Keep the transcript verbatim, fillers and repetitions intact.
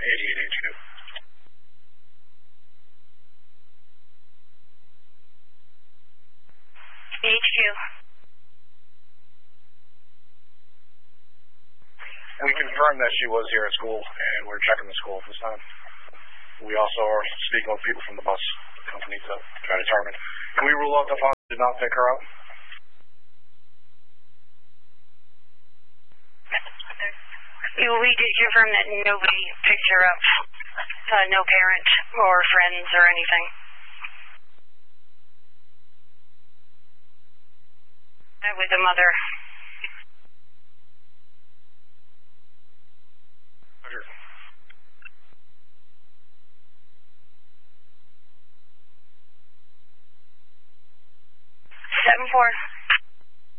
eighty-eight H Q. H Q. We confirmed that she was here at school, and we're checking the school at this time. We also are speaking with people from the bus company to try to determine. Can we rule out the father did not pick her up? We did confirm that nobody picked her up. Uh, no parent or friends or anything. Met with the mother. Roger. Seven four.